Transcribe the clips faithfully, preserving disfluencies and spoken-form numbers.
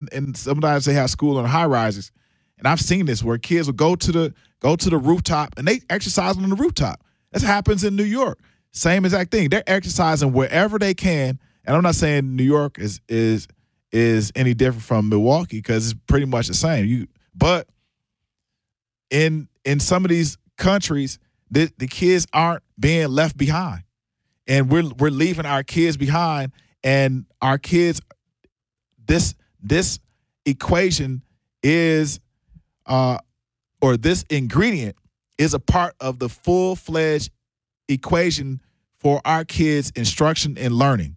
and sometimes they have school on high rises, and I've seen this where kids will go to the go to the rooftop and they exercise on the rooftop. This happens in New York. Same exact thing. They're exercising wherever they can, and I'm not saying New York is is is any different from Milwaukee because it's pretty much the same. You, but in in some of these countries, the, the kids aren't being left behind, and we're we're leaving our kids behind, and our kids. This this equation is, uh, or this ingredient is a part of the full-fledged equation for our kids' instruction and learning.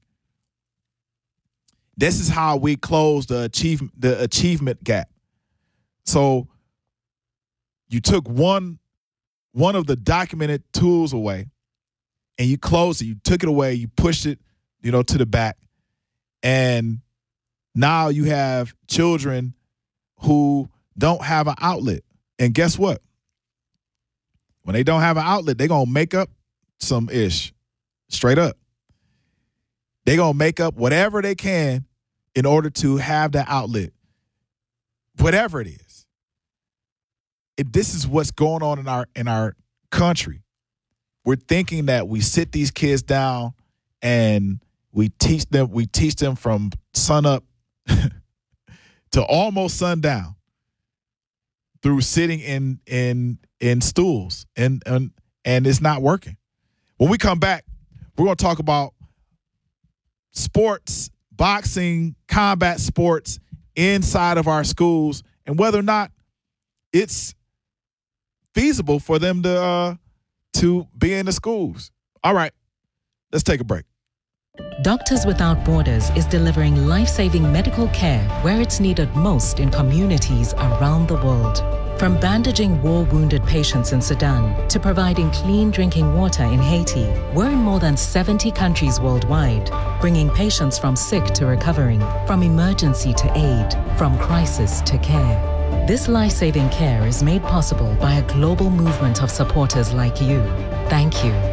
This is how we close the achieve, the achievement gap. So you took one one of the documented tools away, and you closed it. You took it away. You pushed it, you know, to the back, and now you have children who don't have an outlet. And guess what? When they don't have an outlet, they're going to make up some ish, straight up. They're going to make up whatever they can in order to have that outlet, whatever it is. If this is what's going on in our in our country. We're thinking that we sit these kids down and we teach them, we teach them from sun up to almost sundown through sitting in in in stools, and and and it's not working. When we come back, we're going to talk about sports, boxing, combat sports inside of our schools, and whether or not it's feasible for them to uh, to be in the schools. All right, let's take a break. Doctors Without Borders is delivering life-saving medical care where it's needed most in communities around the world. From bandaging war-wounded patients in Sudan to providing clean drinking water in Haiti, we're in more than seventy countries worldwide, bringing patients from sick to recovering, from emergency to aid, from crisis to care. This life-saving care is made possible by a global movement of supporters like you. Thank you.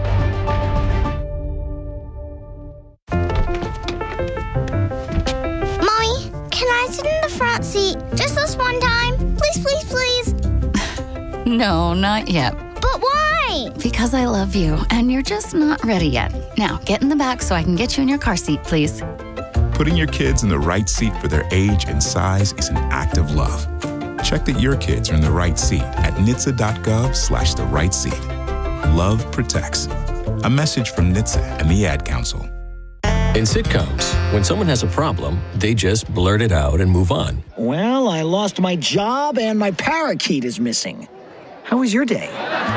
Front seat, just this one time. Please, please, please. No, not yet. But why? Because I love you, and you're just not ready yet. Now, get in the back so I can get you in your car seat, please. Putting your kids in the right seat for their age and size is an act of love. Check that your kids are in the right seat at N H T S A dot gov slash the right seat. Love protects. A message from N H T S A and the Ad Council. In sitcoms, when someone has a problem, they just blurt it out and move on. Well, I lost my job and my parakeet is missing. How was your day?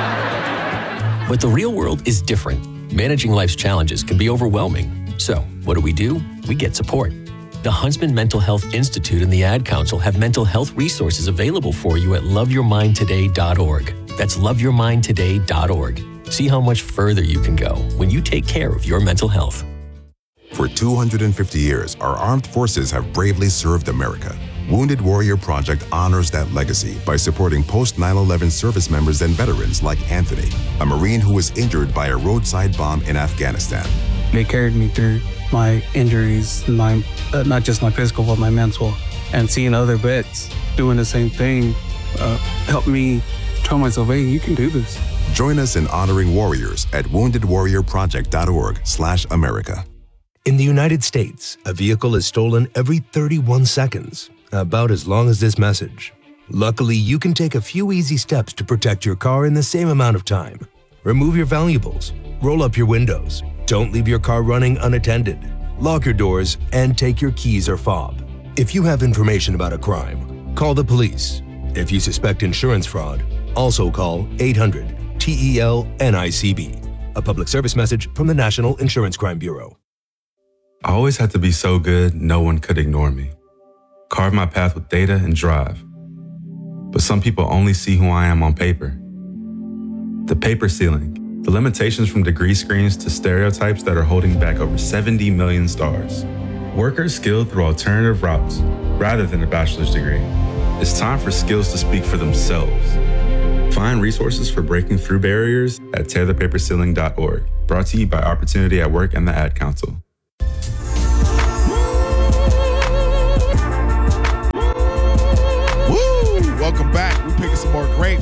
But the real world is different. Managing life's challenges can be overwhelming. So, what do we do? We get support. The Huntsman Mental Health Institute and the Ad Council have mental health resources available for you at love your mind today dot org. That's love your mind today dot org. See how much further you can go when you take care of your mental health. For two hundred fifty years, our armed forces have bravely served America. Wounded Warrior Project honors that legacy by supporting post nine eleven service members and veterans like Anthony, a Marine who was injured by a roadside bomb in Afghanistan. They carried me through my injuries, my uh, not just my physical, but my mental. And seeing other vets doing the same thing uh, helped me tell myself, hey, you can do this. Join us in honoring warriors at wounded warrior project dot org slash America. In the United States, a vehicle is stolen every thirty-one seconds, about as long as this message. Luckily, you can take a few easy steps to protect your car in the same amount of time. Remove your valuables, roll up your windows, don't leave your car running unattended, lock your doors, and take your keys or fob. If you have information about a crime, call the police. If you suspect insurance fraud, also call eight hundred T E L N I C B. A public service message from the National Insurance Crime Bureau. I always had to be so good, no one could ignore me. Carve my path with data and drive. But some people only see who I am on paper. The paper ceiling, the limitations from degree screens to stereotypes that are holding back over seventy million stars. Workers skilled through alternative routes rather than a bachelor's degree. It's time for skills to speak for themselves. Find resources for breaking through barriers at tear the paper ceiling dot org. Brought to you by Opportunity at Work and the Ad Council.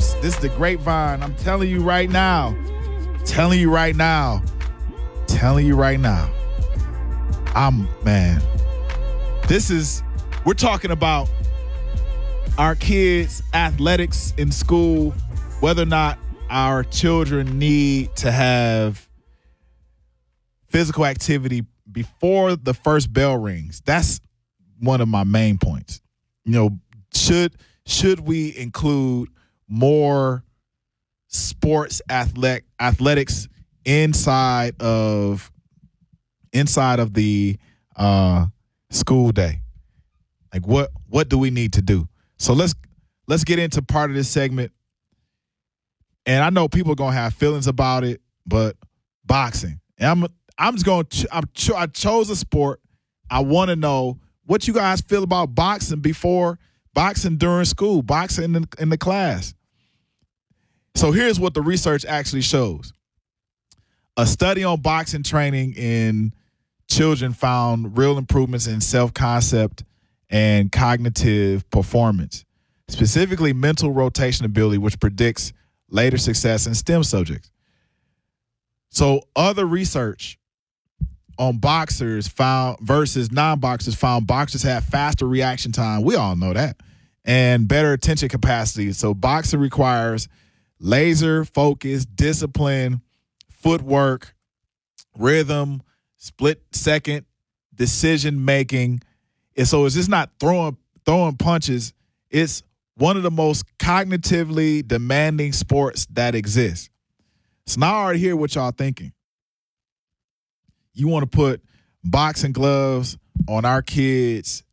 This is the Grapevine. I'm telling you right now. Telling you right now. Telling you right now. I'm, man. This is, we're talking about our kids' athletics in school, whether or not our children need to have physical activity before the first bell rings. That's one of my main points. You know, should should we include more sports athletic athletics inside of inside of the uh, school day? Like what what do we need to do? So let's let's get into part of this segment. And I know people are gonna have feelings about it, but boxing. And I'm I'm just going to I'm cho- I chose a sport. I want to know what you guys feel about boxing before boxing during school, boxing in the, in the class. So here's what the research actually shows. A study on boxing training in children found real improvements in self-concept and cognitive performance, specifically mental rotation ability, which predicts later success in STEM subjects. So other research on boxers found versus non-boxers found boxers have faster reaction time. We all know that. And better attention capacity. So boxing requires laser focus, discipline, footwork, rhythm, split second decision making. And so it's just not throwing throwing punches. It's one of the most cognitively demanding sports that exists. So now I already hear what y'all thinking. You want to put boxing gloves on our kids'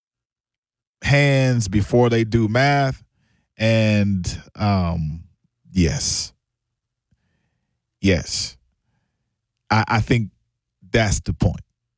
hands before they do math. And um, yes. Yes. I, I think that's the point.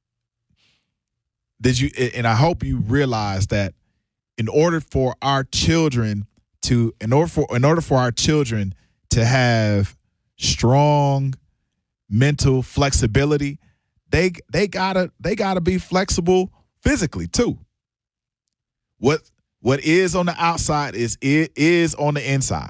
Did you? And I hope you realize that in order for our children to, in order for, in order for our children to have strong mental flexibility, they they gotta they gotta be flexible physically too. What what is on the outside is it is on the inside.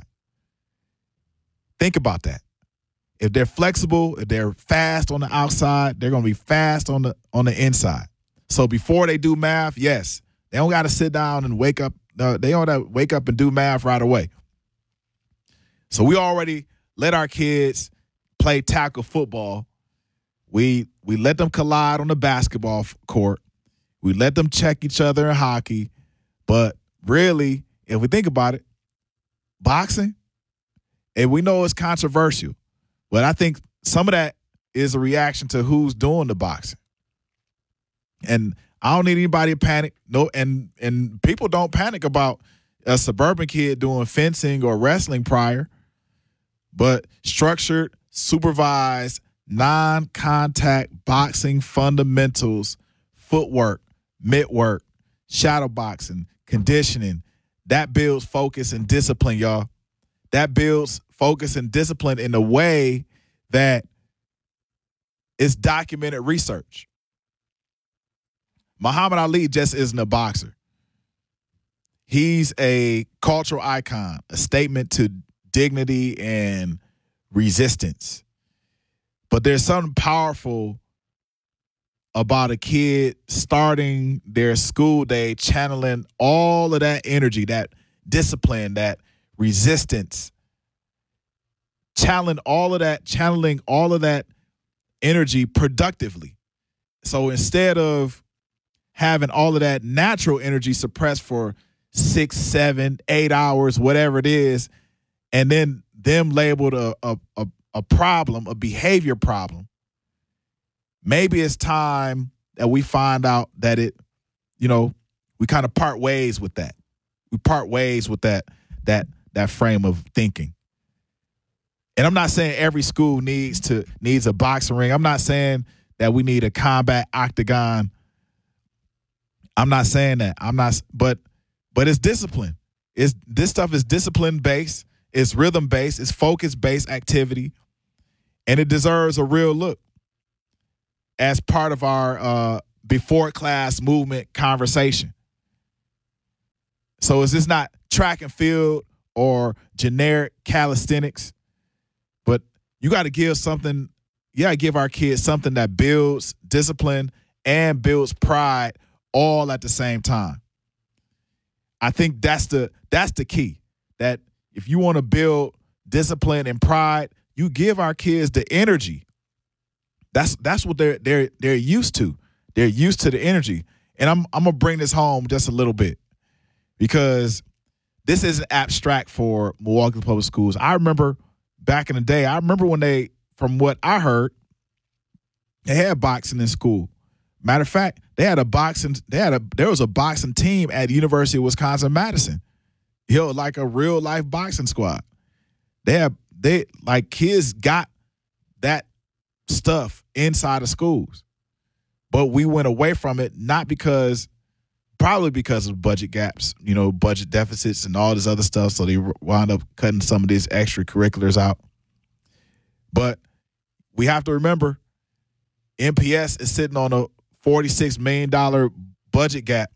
Think about that. If they're flexible, if they're fast on the outside, they're gonna be fast on the on the inside. So before they do math, yes, they don't gotta sit down and wake up. Uh, they don't gotta wake up and do math right away. So we already let our kids play tackle football. We we let them collide on the basketball court. We let them check each other in hockey. But really, if we think about it, boxing, and we know it's controversial, but I think some of that is a reaction to who's doing the boxing. And I don't need anybody to panic. No, and and people don't panic about a suburban kid doing fencing or wrestling prior. But structured, supervised, non-contact boxing fundamentals, footwork, mitt work, shadow boxing, conditioning, that builds focus and discipline, y'all. That builds focus and discipline in a way that is documented research. Muhammad Ali just isn't a boxer. He's a cultural icon, a statement to dignity and resistance. But there's something powerful about a kid starting their school day channeling all of that energy, that discipline, that resistance, channeling all of that, channeling all of that energy productively. So instead of having all of that natural energy suppressed for six, seven, eight hours, whatever it is, and then them labeled a, a, a, a problem, a behavior problem, maybe it's time that we find out that it, you know, we kind of part ways with that. We part ways with that, that, that frame of thinking. And I'm not saying every school needs to needs a boxing ring. I'm not saying that we need a combat octagon. I'm not saying that. I'm not, but but it's discipline. It's this stuff is discipline based. It's rhythm based. It's focus based activity, and it deserves a real look as part of our uh, before class movement conversation. So is this not track and field or generic calisthenics. But you got to give something, you got to give our kids something that builds discipline and builds pride all at the same time. I think that's the that's the key. That if you want to build discipline and pride, you give our kids the energy. That's that's what they're they're they're used to. They're used to the energy. And I'm I'm gonna bring this home just a little bit because this isn't abstract for Milwaukee Public Schools. I remember back in the day, I remember when they, from what I heard, they had boxing in school. Matter of fact, they had a boxing, they had a there was a boxing team at the University of Wisconsin-Madison. You know, like a real life boxing squad. They have they like kids got that stuff inside of schools. But we went away from it, not because, probably because of budget gaps, you know, budget deficits and all this other stuff. So they wound up cutting some of these extracurriculars out. But we have to remember, M P S is sitting on a forty-six million dollars budget gap.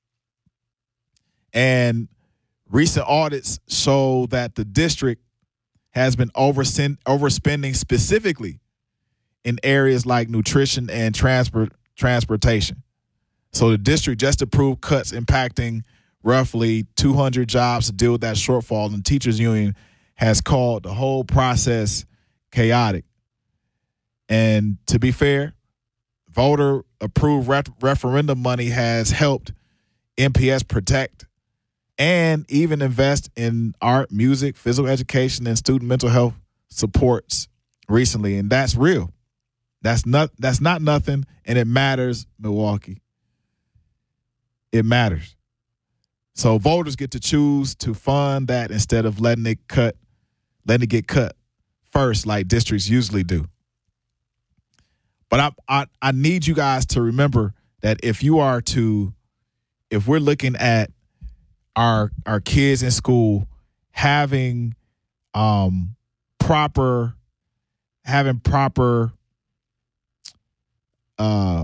And recent audits show that the district has been overspending specifically in areas like nutrition and transport transportation. So the district just approved cuts impacting roughly two hundred jobs to deal with that shortfall, and the teachers union has called the whole process chaotic. And to be fair, voter approved re- referendum money has helped M P S protect and even invest in art, music, physical education, and student mental health supports recently, and that's real. That's not that's not nothing, and it matters, Milwaukee. It matters. So voters get to choose to fund that instead of letting it cut, letting it get cut first, like districts usually do. But I I, I need you guys to remember that if you are to, if we're looking at our our kids in school having um proper having proper uh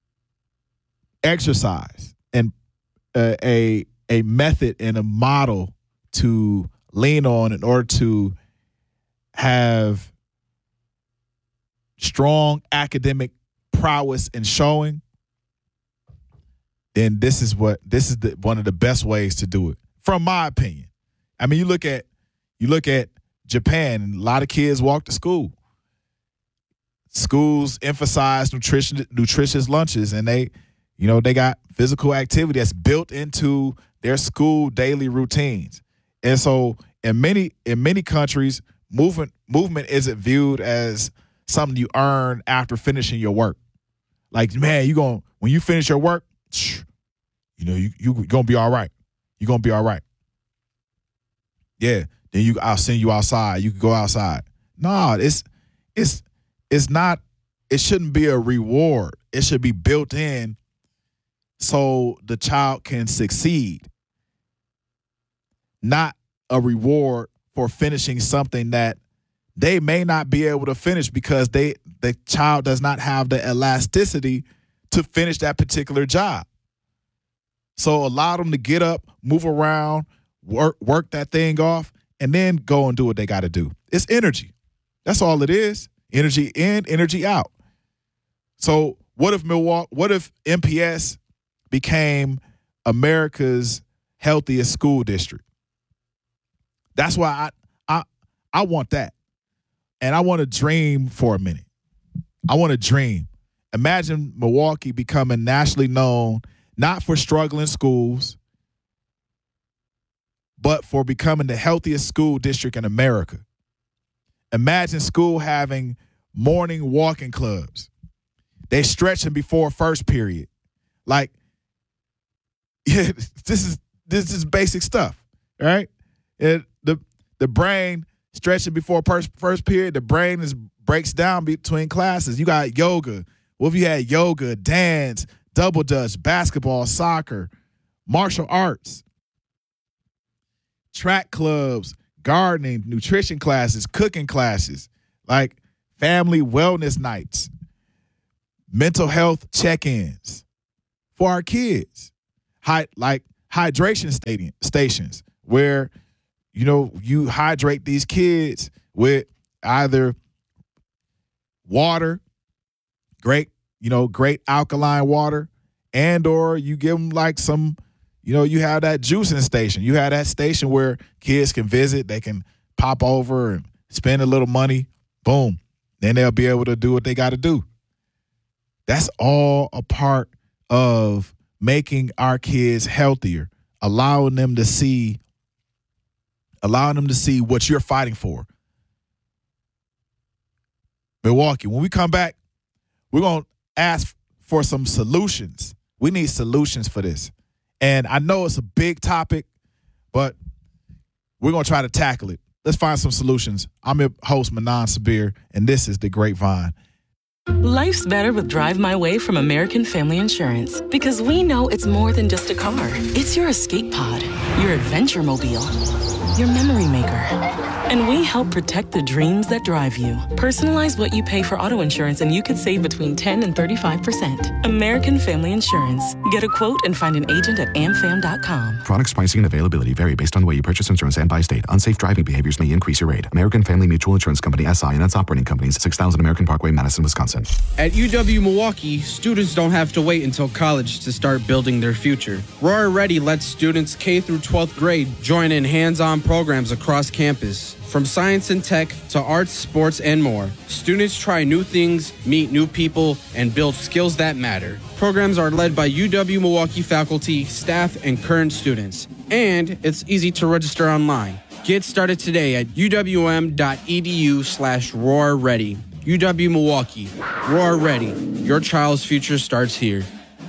exercise and uh, a a method and a model to lean on in order to have strong academic prowess and showing, then this is what this is the, one of the best ways to do it, from my opinion. I mean, you look at you look at Japan, and a lot of kids walk to school. Schools emphasize nutrition, nutritious lunches, and they, you know, they got physical activity that's built into their school daily routines. And so, in many in many countries, movement movement isn't viewed as something you earn after finishing your work. Like, man, you going when you finish your work, you know, you you gonna be all right. You're gonna be all right. Yeah. Then you I'll send you outside. You can go outside. No, it's it's it's not, it shouldn't be a reward. It should be built in so the child can succeed. Not a reward for finishing something that they may not be able to finish because they the child does not have the elasticity to finish that particular job. So allow them to get up, move around, work work that thing off, and then go and do what they got to do. It's energy. That's all it is. Energy in, energy out. So what if Milwaukee, what if M P S became America's healthiest school district? That's why I I I want that. And I want to dream for a minute. I want to dream. Imagine Milwaukee becoming nationally known, not for struggling schools, but for becoming the healthiest school district in America. Imagine school having morning walking clubs. They stretching before first period. Like, yeah, this is this is basic stuff, right? It, the the brain stretching before first first period. The brain is breaks down between classes. You got yoga. What if you had yoga, dance, double dutch, basketball, soccer, martial arts, track clubs, gardening, nutrition classes, cooking classes, like family wellness nights, mental health check-ins for our kids, Hi- like hydration stadium, stations where, you know, you hydrate these kids with either water, great, you know, great alkaline water, and or you give them like some, you know, you have that juicing station. You have that station where kids can visit. They can pop over and spend a little money. Boom. Then they'll be able to do what they got to do. That's all a part of making our kids healthier, allowing them to see, allowing them to see what you're fighting for. Milwaukee, when we come back, we're going to ask for some solutions. We need solutions for this. And I know it's a big topic, but we're going to try to tackle it. Let's find some solutions. I'm your host, Manan Sabir, and this is The Grapevine. Life's better with Drive My Way from American Family Insurance, because we know it's more than just a car. It's your escape pod, your adventure mobile, your memory maker. And we help protect the dreams that drive you. Personalize what you pay for auto insurance and you could save between ten and thirty-five percent. American Family Insurance. Get a quote and find an agent at am fam dot com. Products pricing and availability vary based on the way you purchase insurance and by state. Unsafe driving behaviors may increase your rate. American Family Mutual Insurance Company, S I and its operating companies, six thousand American Parkway, Madison, Wisconsin. At U W Milwaukee, students don't have to wait until college to start building their future. Roar Ready lets students K through twelfth grade join in hands-on programs across campus. From science and tech to arts, sports, and more, students try new things, meet new people, and build skills that matter. Programs are led by U W Milwaukee faculty, staff, and current students. And it's easy to register online. Get started today at uwm.edu slash roar ready. U W Milwaukee. Roar Ready. Your child's future starts here.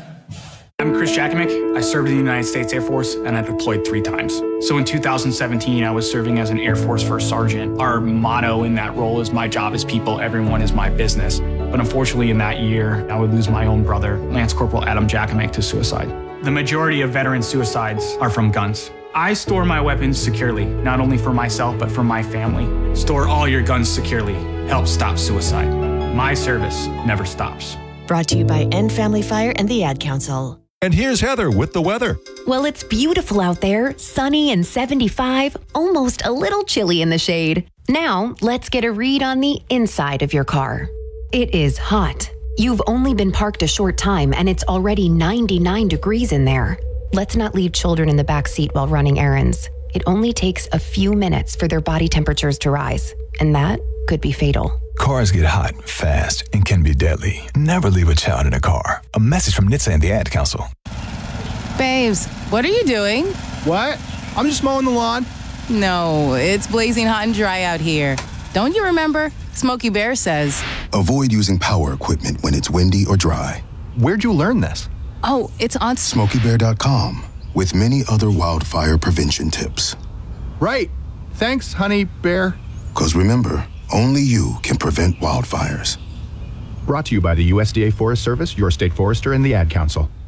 I'm Chris Jakimick. I served in the United States Air Force and I deployed three times. So in two thousand seventeen, I was serving as an Air Force First Sergeant. Our motto in that role is my job is people, everyone is my business. But unfortunately in that year, I would lose my own brother, Lance Corporal Adam Jakimick, to suicide. The majority of veteran suicides are from guns. I store my weapons securely, not only for myself, but for my family. Store all your guns securely. Help stop suicide. My service never stops. Brought to you by End Family Fire and the Ad Council. And here's Heather with the weather. Well, it's beautiful out there, sunny and seventy-five, almost a little chilly in the shade. Now, let's get a read on the inside of your car. It is hot. You've only been parked a short time and it's already ninety-nine degrees in there. Let's not leave children in the back seat while running errands. It only takes a few minutes for their body temperatures to rise, and that could be fatal. Cars get hot, fast, and can be deadly. Never leave a child in a car. A message from N H T S A and the Ad Council. Babes, what are you doing? What? I'm just mowing the lawn. No, it's blazing hot and dry out here. Don't you remember? Smokey Bear says. Avoid using power equipment when it's windy or dry. Where'd you learn this? Oh, it's on smokey bear dot com with many other wildfire prevention tips. Right. Thanks, honey bear. Because remember, only you can prevent wildfires. Brought to you by the U S D A Forest Service, your state forester, and the Ad Council.